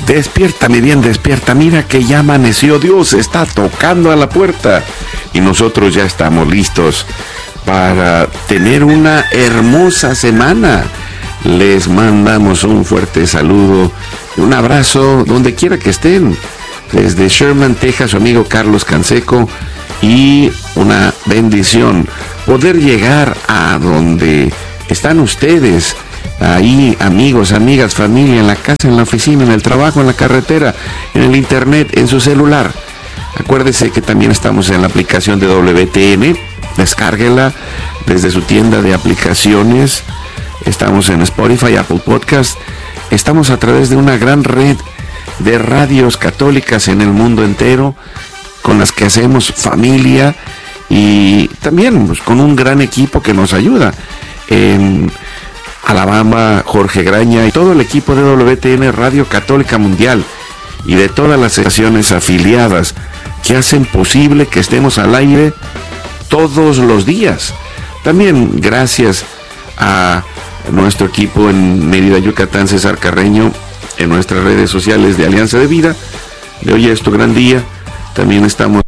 Despierta, mi bien, despierta. Mira que ya amaneció. Dios está tocando a la puerta. Y nosotros ya estamos listos para tener una hermosa semana. Les mandamos un fuerte saludo, un abrazo donde quiera que estén. Desde Sherman, Texas, su amigo Carlos Canseco. Y una bendición poder llegar a donde están ustedes. Ahí, amigos, amigas, familia, en la casa, en la oficina, en el trabajo, en la carretera, en el internet, en su celular. Acuérdese que también estamos en la aplicación de WTN. Descárguela desde su tienda de aplicaciones. Estamos en Spotify, Apple Podcast. Estamos a través de una gran red de radios católicas en el mundo entero, con las que hacemos familia, y también pues, con un gran equipo que nos ayuda. En Alabama, Jorge Graña y todo el equipo de WTN Radio Católica Mundial y de todas las estaciones afiliadas que hacen posible que estemos al aire todos los días. También gracias a nuestro equipo en Mérida, Yucatán, César Carreño, en nuestras redes sociales de Alianza de Vida, de Hoy es tu gran día. También estamos